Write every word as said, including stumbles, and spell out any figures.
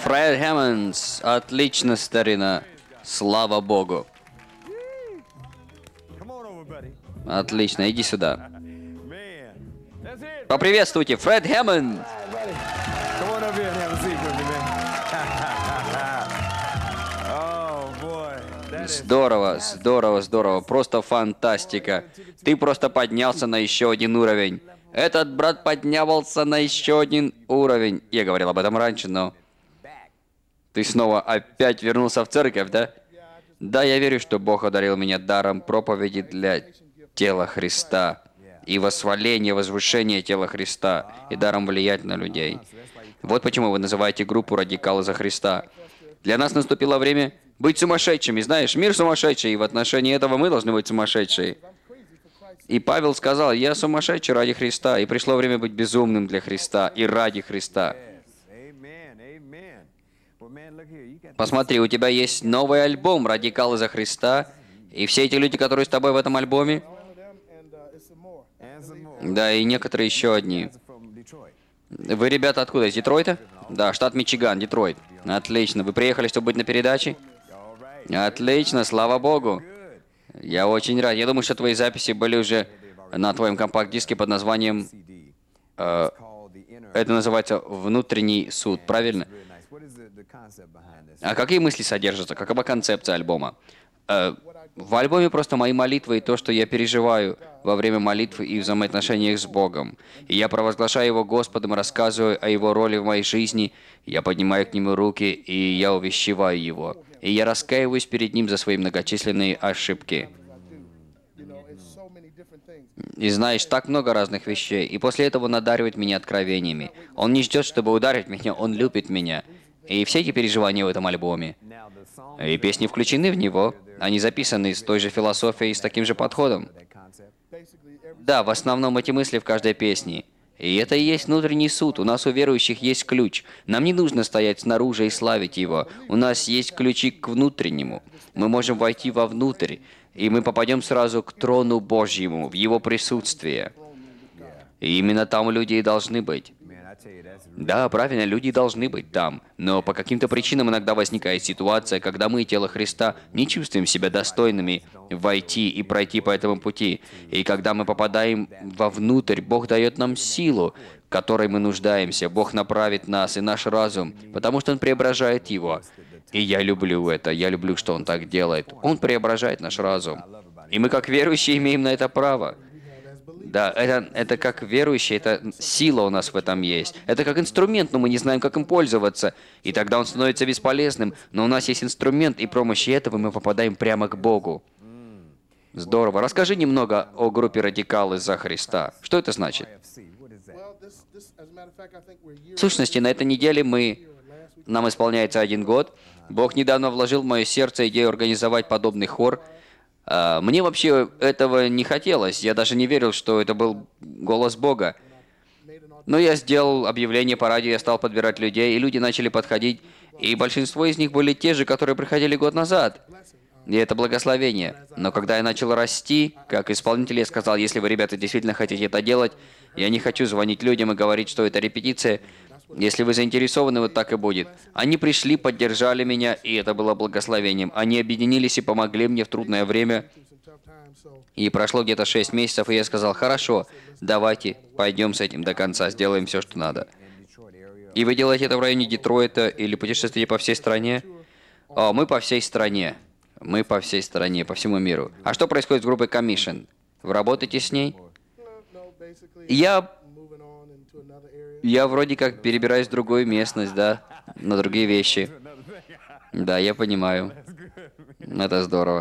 Фред Хэммондс. Отлично, старина. Слава богу. Отлично, иди сюда. Поприветствуйте, Фред Хэммонд. Здорово, здорово, здорово. Просто фантастика. Ты просто поднялся на еще один уровень. Этот брат поднялся на еще один уровень. Я говорил об этом раньше, но... Ты снова опять вернулся в церковь, да? Да, я верю, что Бог одарил меня даром проповеди для тела Христа. И восхваления, возвышения тела Христа. И даром влиять на людей. Вот почему вы называете группу «Радикалы за Христа». Для нас наступило время быть сумасшедшими. Знаешь, мир сумасшедший, и в отношении этого мы должны быть сумасшедшие. И Павел сказал: «Я сумасшедший ради Христа, и пришло время быть безумным для Христа и ради Христа». Посмотри, у тебя есть новый альбом «Радикалы за Христа», и все эти люди, которые с тобой в этом альбоме, да, и некоторые еще одни. Вы, ребята, откуда? Из Детройта? Да, штат Мичиган, Детройт. Отлично. Вы приехали, чтобы быть на передаче? Отлично, слава Богу. Я очень рад. Я думаю, что твои записи были уже на твоем компакт-диске под названием... Э, это называется «Внутренний суд», правильно? А какие мысли содержатся? Какова концепция альбома? Э, в альбоме просто мои молитвы и то, что я переживаю во время молитвы и взаимоотношениях с Богом. И я провозглашаю Его Господом, рассказываю о Его роли в моей жизни, я поднимаю к Нему руки, и я увещеваю Его. И я раскаиваюсь перед Ним за свои многочисленные ошибки. И знаешь, так много разных вещей. И после этого Он одаривает меня откровениями. Он не ждет, чтобы ударить меня, Он любит меня. И все эти переживания в этом альбоме. И песни включены в него. Они записаны с той же философией и с таким же подходом. Да, в основном эти мысли в каждой песне. И это и есть внутренний суд. У нас у верующих есть ключ. Нам не нужно стоять снаружи и славить его. У нас есть ключи к внутреннему. Мы можем войти вовнутрь, и мы попадем сразу к трону Божьему, в Его присутствие. И именно там люди и должны быть. Да, правильно, люди должны быть там. Но по каким-то причинам иногда возникает ситуация, когда мы, тело Христа, не чувствуем себя достойными войти и пройти по этому пути. И когда мы попадаем вовнутрь, Бог дает нам силу, которой мы нуждаемся. Бог направит нас и наш разум, потому что Он преображает его. И я люблю это, я люблю, что Он так делает. Он преображает наш разум. И мы, как верующие, имеем на это право. Да, это, это как верующие, это сила у нас в этом есть. Это как инструмент, но мы не знаем, как им пользоваться. И тогда он становится бесполезным. Но у нас есть инструмент, и при помощи этого мы попадаем прямо к Богу. Здорово. Расскажи немного о группе «Радикалы за Христа». Что это значит? В сущности, на этой неделе мы... Нам исполняется один год. Бог недавно вложил в мое сердце идею организовать подобный хор. Мне вообще этого не хотелось. Я даже не верил, что это был голос Бога. Но я сделал объявление по радио, я стал подбирать людей, и люди начали подходить. И большинство из них были те же, которые приходили год назад. И это благословение. Но когда я начал расти, как исполнитель, я сказал: если вы, ребята, действительно хотите это делать, я не хочу звонить людям и говорить, что это репетиция. Если вы заинтересованы, вот так и будет. Они пришли, поддержали меня, и это было благословением. Они объединились и помогли мне в трудное время. И прошло где-то шесть месяцев, и я сказал: хорошо, давайте пойдем с этим до конца, сделаем все, что надо. И вы делаете это в районе Детройта или путешествуете по всей стране? О, мы по всей стране. Мы по всей стране, по всему миру. А что происходит с группой Commission? Вы работаете с ней? Я... Я вроде как перебираюсь в другую местность, да, на другие вещи. Да, я понимаю. Это здорово.